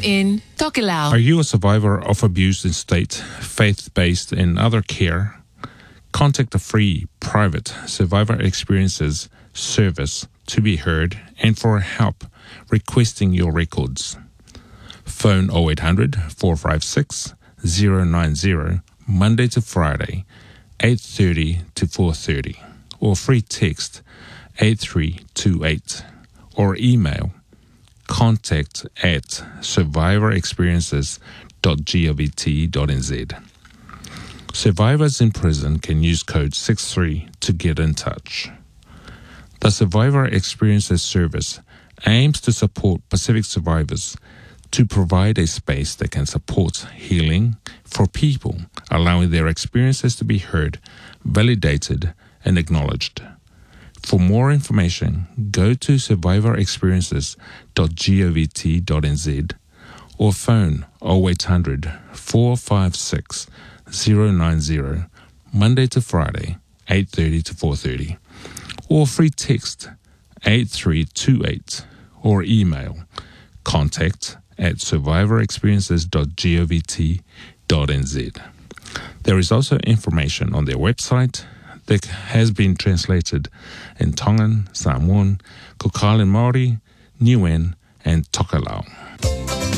in Tokelau. Are you a survivor of abuse in state, faith-based, and other care? Contact a free, private Survivor Experiences service to be heard and for help requesting your records. Phone 0800 456 090 Monday to Friday, 8:30 to 4:30, or free text 8328, or email contact@survivorexperiences.govt.nz. Survivors in prison can use code 63 to get in touch. The Survivor Experiences Service aims to support Pacific survivors to provide a space that can support healing for people, allowing their experiences to be heard, validated, and acknowledged. For more information, go to survivorexperiences.govt.nz or phone 0800 456 090 Monday to Friday, 8:30 to 4:30, or free text 8328, or email contact@survivorexperiences.govt.nz. There is also information on their website that has been translated in Tongan, Samoan, Kokalen Māori, Niuean, and Tokelau.